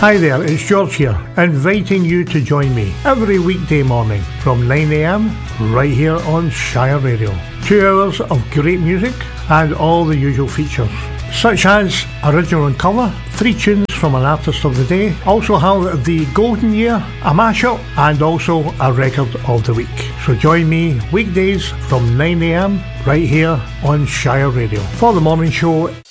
Hi there, it's George here, inviting you to join me every weekday morning from 9am right here on Shire Radio. 2 hours of great music and all the usual features, such as original and cover, 3 tunes from an artist of the day, also have the golden year, a mashup, and also a record of the week. So join me weekdays from 9am right here on Shire Radio for the morning show.